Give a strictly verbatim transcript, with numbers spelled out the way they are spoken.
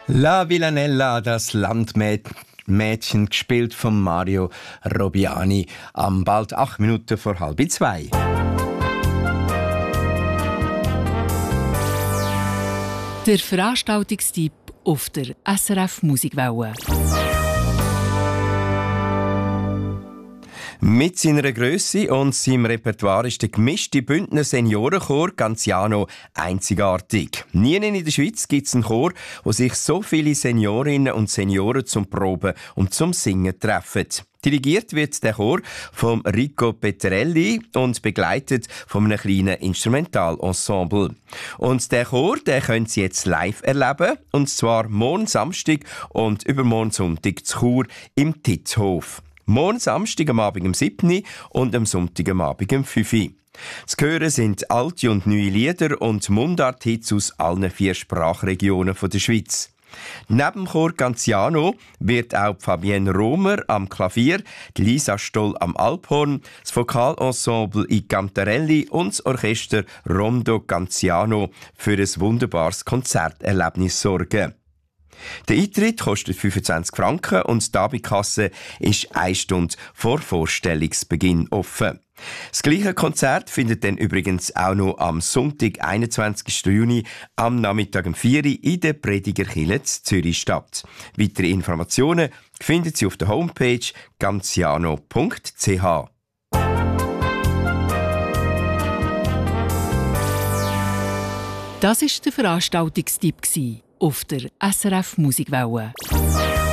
La Villanella, das Landmädchen, gespielt von Mario Robbiani, am bald acht Minuten vor halb zwei. Der Veranstaltungstipp auf der S R F Musikwelle. Mit seiner Grösse und seinem Repertoire ist der gemischte Bündner Seniorenchor Canziano einzigartig. Nie in der Schweiz gibt es einen Chor, wo sich so viele Seniorinnen und Senioren zum Proben und zum Singen treffen. Dirigiert wird der Chor von Rico Peterelli und begleitet von einem kleinen Instrumentalensemble. Und der Chor, den können Sie jetzt live erleben, und zwar morgen Samstag und übermorgen Sonntag zu Chur im Titzhof. Morgen Samstag am Abend um sieben und am Sonntag am Abend um fünf. Zu hören sind alte und neue Lieder und Mundart-Hits aus allen vier Sprachregionen der Schweiz. Neben dem Chor Canziano wird auch Fabienne Romer am Klavier, Lisa Stoll am Alphorn, das Vokalensemble I Cantarelli und das Orchester Rondo Canziano für ein wunderbares Konzerterlebnis sorgen. Der Eintritt kostet fünfundzwanzig Franken und die Abendkasse ist eine Stunde vor Vorstellungsbeginn offen. Das gleiche Konzert findet dann übrigens auch noch am Sonntag, einundzwanzigsten Juni, am Nachmittag um vier Uhr in der Predigerkirche Zürich statt. Weitere Informationen finden Sie auf der Homepage canziano punkt c h. Das war der Veranstaltungstipp auf der S R F Musikwelle.